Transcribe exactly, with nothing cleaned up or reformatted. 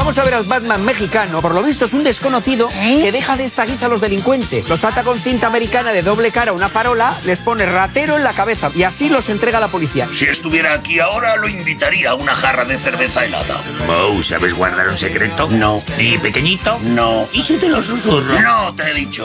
vamos a ver al Batman mexicano. Por lo visto es un desconocido ¿Eh? que deja de esta guisa a los delincuentes. Los ata con cinta americana de doble cara a una farola, les pone ratero en la cabeza y así los entrega a la policía. Si estuviera aquí ahora, lo invitaría a una jarra de cerveza helada. Moe, ¿sabes guardar un secreto? No. ¿Y pequeñito? No. ¿Y si te lo susurro? No, te he dicho.